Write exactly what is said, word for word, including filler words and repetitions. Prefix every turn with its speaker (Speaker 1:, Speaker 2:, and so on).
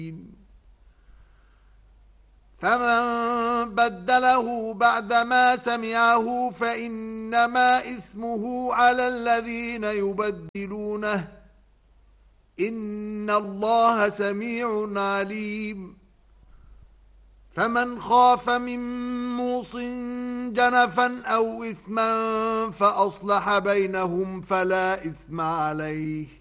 Speaker 1: فمن بدله بعدما سمعه فإنما إثمه على الذين يبدلونه إن الله سميع عليم. فمن خاف من موص جنفا أو إثما فأصلح بينهم فلا إثم عليه